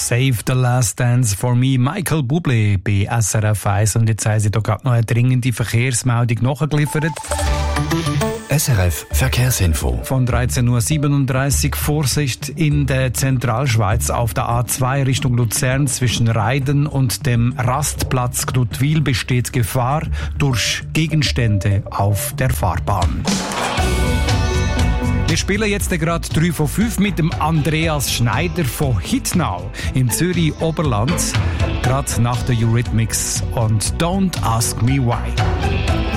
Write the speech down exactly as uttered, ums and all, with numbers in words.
Save the Last Dance for Me, Michael Bublé bei S R F eins. Und jetzt haben sie da gerade noch eine dringende Verkehrsmeldung nachgeliefert. S R F Verkehrsinfo. Von dreizehn Uhr siebenunddreißig Vorsicht in der Zentralschweiz auf der A zwei Richtung Luzern zwischen Reiden und dem Rastplatz Knutwil besteht Gefahr durch Gegenstände auf der Fahrbahn. Wir spielen jetzt gerade drei von fünf mit dem Andreas Schneider von Hitnau in Zürich-Oberland, gerade nach der Eurythmics und Don't Ask Me Why.